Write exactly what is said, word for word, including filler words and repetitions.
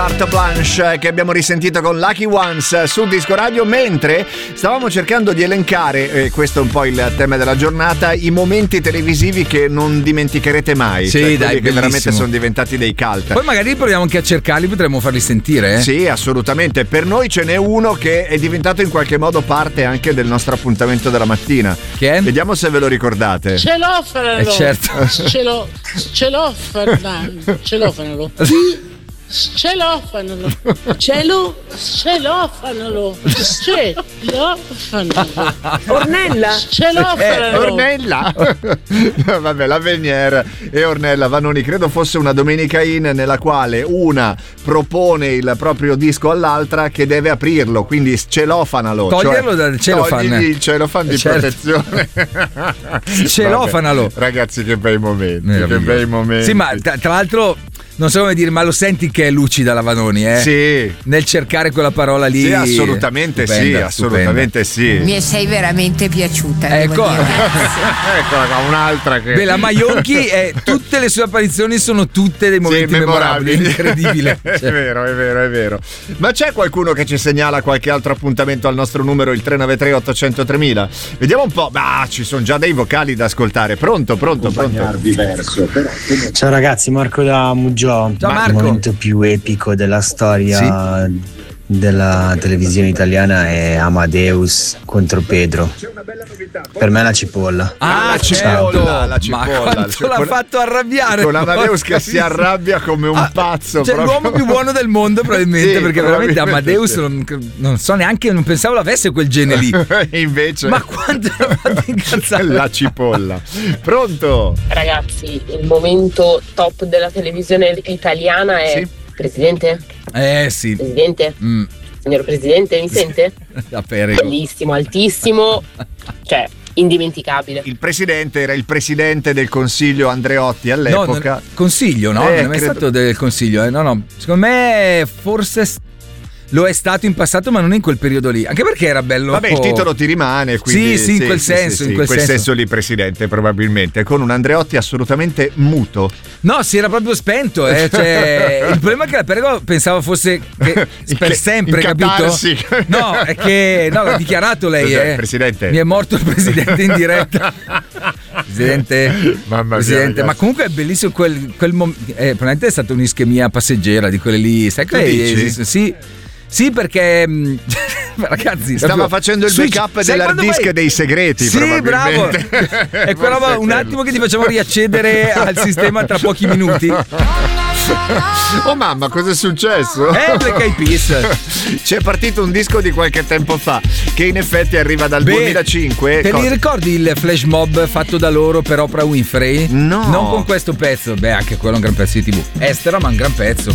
Carte Blanche che abbiamo risentito con Lucky Ones su Disco Radio, mentre stavamo cercando di elencare, e questo è un po' il tema della giornata, i momenti televisivi che non dimenticherete mai, sì, cioè dai, quelli che veramente bellissimo. sono diventati dei cult. Poi magari proviamo anche a cercarli, potremmo farli sentire, eh? Sì, assolutamente. Per noi ce n'è uno che è diventato in qualche modo parte anche del nostro appuntamento della mattina. Che è? Vediamo se ve lo ricordate. Ce l'ho, Fernando. Eh, certo. Ce l'ho, ce l'ho, Fernando. Ce l'ho, Fernando. Ce l'ho, Fernando. Ce l'ho, ce l'ho, Fernando. Ce l'ho, Fernando. Ornella. Ce l'ho, Eh, Fernando. Ornella. Vabbè, la Venier e Ornella Vanoni, credo fosse una domenica in nella quale una propone il proprio disco all'altra che deve aprirlo, quindi celofanalo. Toglierlo cioè, dal celofan. togligli il celofan di Certo. protezione. Celofanalo. Vabbè, ragazzi, che bei momenti, che Meraviglioso. bei momenti. Sì, ma tra, tra l'altro non so come dire, ma lo senti che è lucida la Vanoni, eh? Sì. Nel cercare quella parola lì. Sì, assolutamente Stupenda, sì, stupenda. assolutamente sì. Mi sei veramente piaciuta. devo Ecco. dire. Ecco, un'altra che Beh, la Maionchi, è, tutte le sue apparizioni sono tutte dei momenti Sì, memorabili. Incredibile. È Cioè. vero, è vero, è vero. Ma c'è qualcuno che ci segnala qualche altro appuntamento al nostro numero, il tre nove tre otto zero zero tremila? Vediamo un po'. Ah, ci sono già dei vocali da ascoltare. Pronto, pronto, pronto. Diverso, però. Ciao ragazzi, Marco da Muggio. Ciao, Marco. Il momento più epico della storia della televisione italiana è Amadeus contro Pedro. Per me la cipolla. Ah, la certo. cipolla, la cipolla. Ma quanto Cioè, l'ha con- fatto arrabbiare. Con Amadeus che si arrabbia come un Ah, pazzo. cioè proprio. l'uomo più buono del mondo probabilmente, Sì, perché veramente probabilmente Amadeus sì. non, non so neanche, non pensavo l'avesse quel gene lì. Invece Ma quanto l'ha fatto incazzare. la cipolla. Pronto? Ragazzi, il momento top della televisione italiana è Sì. Presidente? Eh sì. Presidente? Mm. Signor Presidente, mi sente? La Perego. Bellissimo, altissimo, cioè indimenticabile. Il presidente era il presidente del consiglio Andreotti No, all'epoca. non- consiglio, no? Eh, non è mai credo- stato del consiglio, eh? No, no. Secondo me forse s- lo è stato in passato, ma non in quel periodo lì. Anche perché era bello. Vabbè, il titolo ti rimane, quindi Sì, sì, in quel senso, in quel senso. lì presidente probabilmente, con un Andreotti assolutamente muto. No, si era proprio spento, eh. Cioè, il problema è che la Perego pensavo fosse che In per che- sempre, in capito? catarsi. No, è che no, l'ha dichiarato lei, Cos'è, eh. Presidente? Mi è morto il presidente in diretta. Presidente, Mamma mia, presidente. ragazzi. Ma comunque è bellissimo quel, quel momento. Eh, probabilmente è stata un'ischemia passeggera di quelle lì. Sai che Tu lei dici? esiste? Sì. Sì, perché mh, ragazzi, Stava proprio- facendo il Switch. backup Sai dell'hard quando disk vai- dei segreti, Sì, bravo. probabilmente. È quella roba, Forse è un quello. attimo che ti facciamo riaccedere al sistema tra pochi minuti. Oh mamma, cosa è successo? Eh, Black Eyed Peas. C'è partito un disco di qualche tempo fa che in effetti arriva dal Beh, duemilacinque. Te Cosa- li ricordi il flash mob fatto da loro per Oprah Winfrey? No. Non con questo pezzo. Beh, anche quello è un gran pezzo di tivù. Estera, ma un gran pezzo.